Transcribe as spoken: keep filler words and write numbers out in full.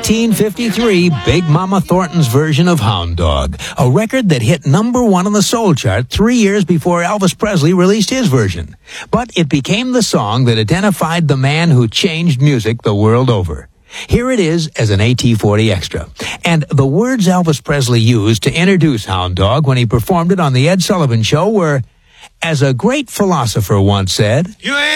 nineteen fifty-three, Big Mama Thornton's version of Hound Dog, a record that hit number one on the soul chart three years before Elvis Presley released his version. But it became the song that identified the man who changed music the world over. Here it is as an A T forty Extra. And the words Elvis Presley used to introduce Hound Dog when he performed it on The Ed Sullivan Show were, as a great philosopher once said, "You ain't